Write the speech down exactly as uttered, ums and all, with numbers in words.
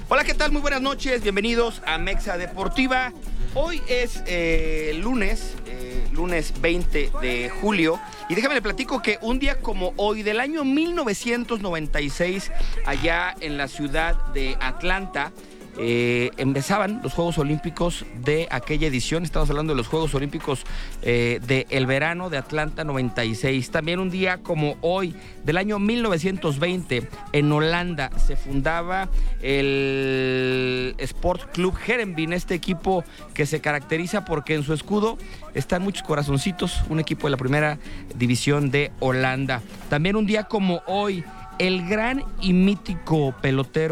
Hola, ¿qué tal? Muy buenas noches, bienvenidos a Mexa Deportiva. Hoy es eh, lunes, eh, lunes veinte de julio, y déjame le platico que un día como hoy del año mil novecientos noventa y seis, allá en la ciudad de Atlanta, Eh, empezaban los Juegos Olímpicos de aquella edición. Estamos hablando de los Juegos Olímpicos eh, del verano de Atlanta noventa y seis. También un día como hoy, del año mil novecientos veinte, en Holanda se fundaba el Sport Club Heerenveen, este equipo que se caracteriza porque en su escudo están muchos corazoncitos, un equipo de la primera división de Holanda. También un día como hoy, el gran y mítico pelotero